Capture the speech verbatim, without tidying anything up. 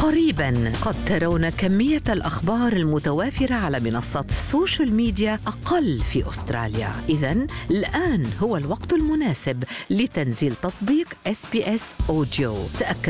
قريباً قد ترون كمية الأخبار المتوافرة على منصات السوشيال ميديا أقل في أستراليا. إذن الآن هو الوقت المناسب لتنزيل تطبيق إس بي إس أوديو. تأكد